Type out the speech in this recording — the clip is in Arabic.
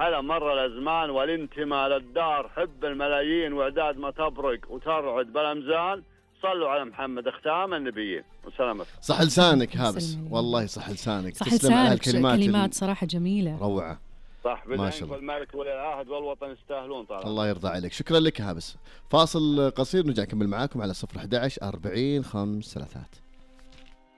على مر الأزمان والانتماء للدار، حب الملايين وإعداد ما تبرق وترعد بالأمزان. صلوا على محمد ختام النبيين وسلامة. صح لسانك هابس، والله صح لسانك. صح تسلم على لسانك، كلمات صراحة جميلة روعة. صح ما شاء الله. الملك ولي العهد والوطن يستاهلون طبعا. الله يرضى عليك. شكرا لك هابس. فاصل قصير نرجع نكمل معاكم على 011 40 5 3.